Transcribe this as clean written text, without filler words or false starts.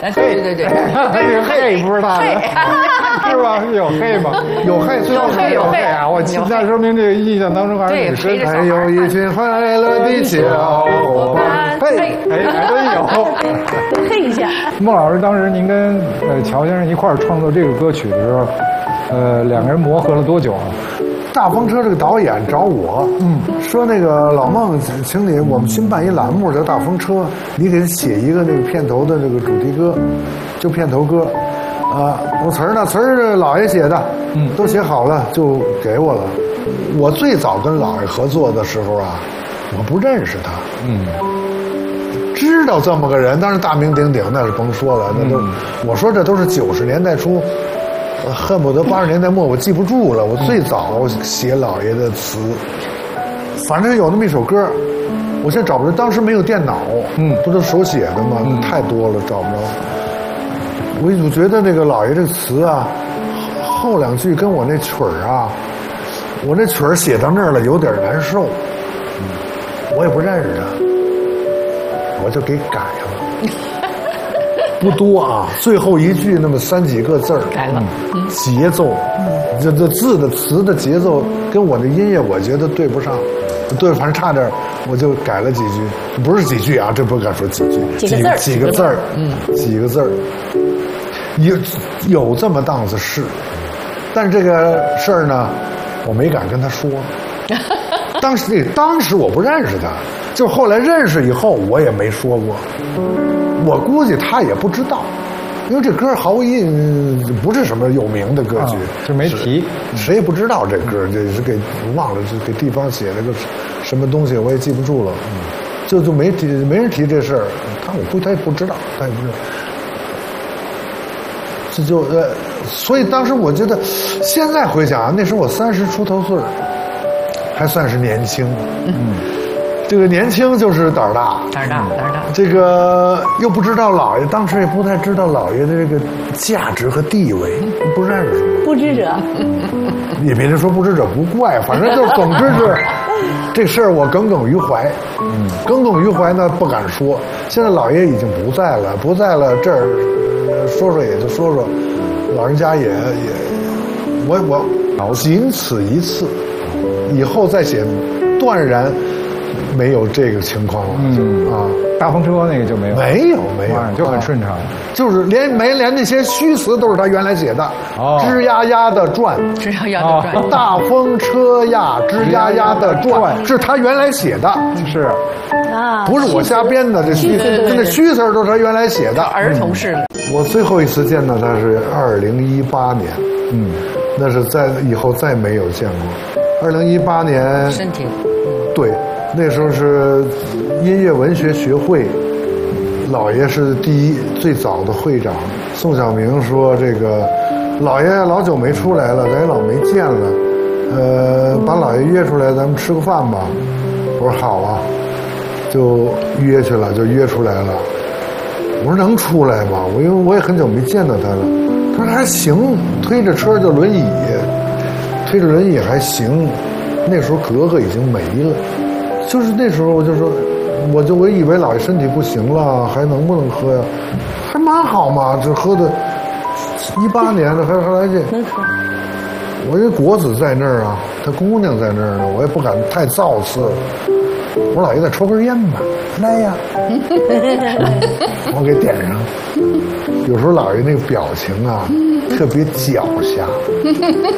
对对对， 这个嘿不是他的，是吧？有嘿吗？有嘿，最后有嘿啊！我那说明这个印象当中还是女生。还有一群快乐的小伙伴，嘿，还真有。 嘿一下。 孟老师，当时您跟乔先生一块儿创作这个歌曲的时候，两个人磨合了多久啊？ 大风车这个导演找我，说那个老孟，请你，我们新办一栏目叫大风车，你给写一个那个片头的这个主题歌，就片头歌，啊，我词儿呢，词儿是老爷写的，都写好了就给我了。我最早跟老爷合作的时候啊，我不认识他，知道这么个人，当然大名鼎鼎，那是甭说了，那都，我说这都是90年代初。恨不得80年代末，我记不住了。我最早写老爷的词，反正有那么一首歌，我现在找不着。当时没有电脑，不都手写的吗？太多了，找不着。我觉得那个老爷这个词啊，后两句跟我那曲儿啊，我那曲儿写到那儿了，有点难受。我也不认识他，我就给改了。不多啊，最后一句那么3几个字儿， 改了， 节奏，这字的词的节奏跟我的音乐，我觉得对不上，对，反正差点，我就改了几句，不是几句啊，这不敢说几句，几个字儿，几个字儿，有这么档子事，但这个事儿呢，我没敢跟他说，当时我不认识他，就后来认识以后，我也没说过。我估计他也不知道，因为这歌毫无不是什么有名的歌曲， 就没提， 谁也不知道这歌，这是给忘了，是给地方写了个什么东西，我也记不住了，就没提，没人提这事儿，他也不知道，他也不知道，这就所以当时我觉得，现在回想啊，那时候我30出头岁，还算是年轻，这个年轻就是胆儿大，这个又不知道老爷，当时也不太知道老爷的这个价值和地位，不认识， 不知者， 也别人说不知者不怪，反正就总之是这事儿我耿耿于怀，耿耿于怀呢不敢说。现在老爷已经不在了，这儿说说也就说说，老人家也我仅此一次，以后再写断然。没有这个情况了， 大风车那个就没有， 没有， 就很顺畅， 就是连那些虚词都是他原来写的，吱呀呀的转，大风车呀，吱呀呀的转，是他原来写的， 是啊， 不是我瞎编的，这虚词都是他原来写的， 儿童式的。 我最后一次见到他是2018年，那是以后再没有见过。2018年， 身体， 对。那时候是音乐文学学会，老爷是最早的会长。宋晓明说：“这个老爷老久没出来了，咱也老没见了，把老爷约出来，咱们吃个饭吧。”我说：“好啊。”就约去了，就约出来了。我说：“能出来吗？因为我也很久没见到他了。”他说：“还行，推着车就轮椅，推着轮椅还行。”那时候格格已经没了。就是那时候我就说，我以为老爷身体不行了，还能不能喝呀？还蛮好嘛，这喝的18年的还来劲。 能喝。 我这果子在那儿啊，他姑娘在那儿呢，我也不敢太造次。我说老爷再抽根烟吧，来呀，我给点上。有时候老爷那个表情啊，特别狡黠，